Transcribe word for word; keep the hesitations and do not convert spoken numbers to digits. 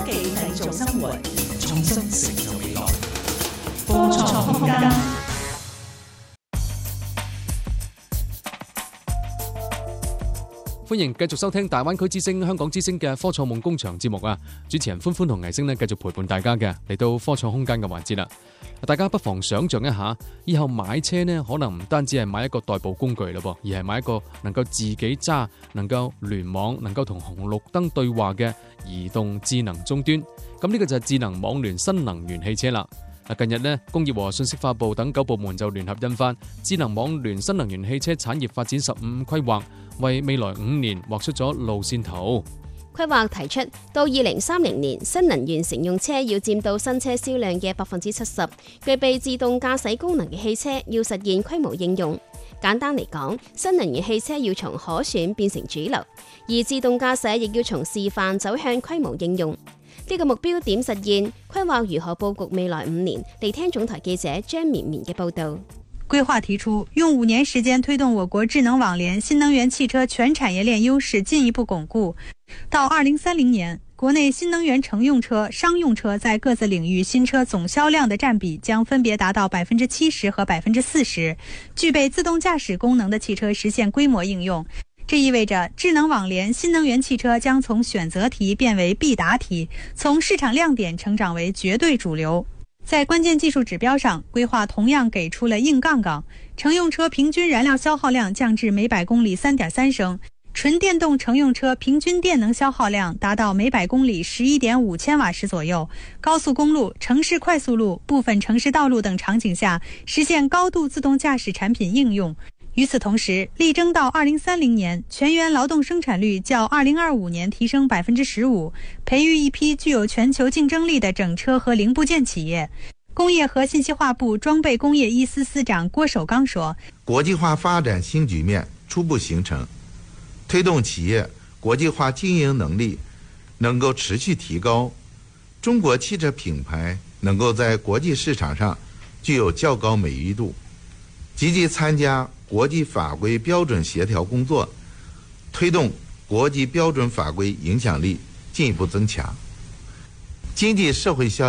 科技製造生活，創新成就未來。科創空間。 歡迎繼續收聽大灣區之聲、香港之聲嘅科創夢工場節目啊！主持人歡歡同藝星呢，繼續陪伴大家嘅嚟到科創空間嘅環節啦。大家不妨想象一下，以後買車呢，可能唔單止係買一個代步工具咯噃，而係買一個能夠自己揸、能夠聯網、能夠同紅綠燈對話嘅移動智能終端。咁呢個就係智能網聯新能源汽車啦。近日呢，工業和信息化部等九部門就聯合印發智能網聯新能源汽車產業發展十五規劃，為未來五年畫出咗路線圖。 規劃提出，到二零三零年，新能源乘用車要佔到新車銷量嘅百分之七十，具備自動駕駛功能嘅汽車要實現規模應用。簡單嚟講，新能源汽車要從可選變成主流，而自動駕駛亦要從示範走向規模應用。呢個目標點實現？規劃如何佈局未來五年？嚟聽總台記者張綿綿嘅報導。 規劃提出，用五年時間推動我國智能網聯新能源汽車全產業鏈優勢進一步鞏固。到二零三零年，國內新能源乘用車、商用車在各自領域新車總銷量的佔比將分別達到百分之七十和百分之四十，具備自動駕駛功能的汽車實現規模應用。這意味着智能網聯新能源汽車將從選擇題變為必答題，從市場亮點成長為絕對主流。在關鍵技術指標上，規劃同樣給出了硬槓槓，乘用車平均燃料消耗量降至每百公里三點三升，純電動乘用車平均電能消耗量達到每百公里十一點五千瓦時左右，高速公路、城市快速路、部分城市道路等場景下實現高度自動駕駛產品應用。與此同時，力爭到二零三零年全員勞動生產率較二零二五年提升百分之十五，培育一批具有全球競爭力的整車和零部件企業。工業和信息化部裝備工業一司司長郭守剛說： 國際化發展新局面初步形成，推動企業國際化經營能力能夠持續提高，中國汽車品牌能夠在國際市場上具有較高美譽度，積極參加國際法規標準協調工作，推動國際標準法規影響力進一步增強，經濟社會效